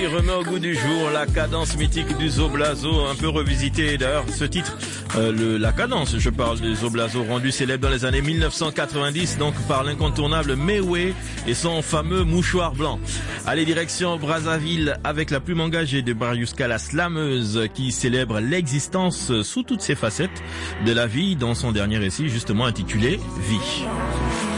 remet au goût du jour la cadence mythique du Zoblazo, un peu revisité d'ailleurs ce titre, la cadence, je parle du Zoblazo, rendu célèbre dans les années 1990 donc par l'incontournable Mewé et son fameux mouchoir blanc. Allez, direction Brazzaville avec la plume engagée de Mariuska la slameuse qui célèbre l'existence sous toutes ses facettes de la vie dans son dernier récit justement intitulé Vie.